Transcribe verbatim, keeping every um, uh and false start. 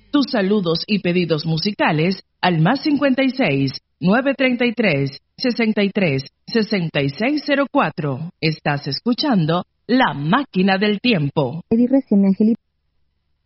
tus saludos y pedidos musicales al más cincuenta y seis, nueve treinta y tres, sesenta y tres, sesenta y seis cero cuatro. Estás escuchando La Máquina del Tiempo. Eddie recién, Angelito.